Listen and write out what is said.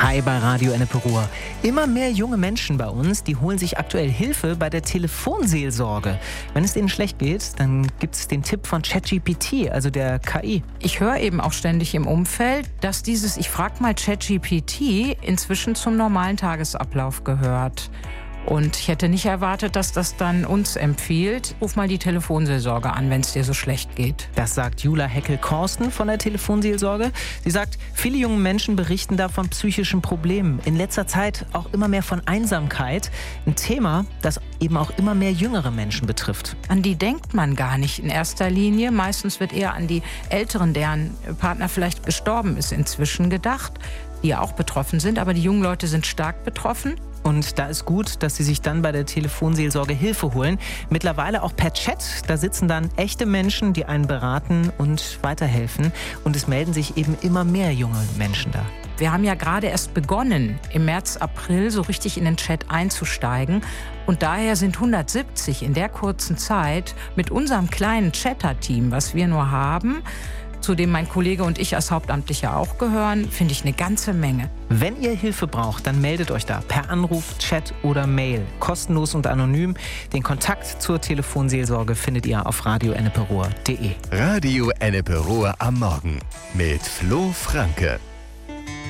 Hi bei Radio Ennepe Ruhr. Immer mehr junge Menschen bei uns, die holen sich aktuell Hilfe bei der Telefonseelsorge. Wenn es denen schlecht geht, dann gibt es den Tipp von ChatGPT, also der KI. Ich höre eben auch ständig im Umfeld, dass dieses "Ich frag mal ChatGPT" inzwischen zum normalen Tagesablauf gehört. Und ich hätte nicht erwartet, dass das dann uns empfiehlt. Ruf mal die Telefonseelsorge an, wenn es dir so schlecht geht. Das sagt Jula Heckel-Korsten von der Telefonseelsorge. Sie sagt, viele junge Menschen berichten da von psychischen Problemen. In letzter Zeit auch immer mehr von Einsamkeit. Ein Thema, das eben auch immer mehr jüngere Menschen betrifft. An die denkt man gar nicht in erster Linie. Meistens wird eher an die Älteren, deren Partner vielleicht gestorben ist, inzwischen gedacht, die ja auch betroffen sind. Aber die jungen Leute sind stark betroffen. Und da ist gut, dass Sie sich dann bei der Telefonseelsorge Hilfe holen. Mittlerweile auch per Chat. Da sitzen dann echte Menschen, die einen beraten und weiterhelfen. Und es melden sich eben immer mehr junge Menschen da. Wir haben ja gerade erst begonnen, im März, April so richtig in den Chat einzusteigen. Und daher sind 170 in der kurzen Zeit mit unserem kleinen Chatter-Team, was wir nur haben, zu dem mein Kollege und ich als Hauptamtliche auch gehören, finde ich eine ganze Menge. Wenn ihr Hilfe braucht, dann meldet euch da per Anruf, Chat oder Mail. Kostenlos und anonym. Den Kontakt zur Telefonseelsorge findet ihr auf radioenneperuhr.de. Radio Ennepe Ruhr am Morgen mit Flo Franke.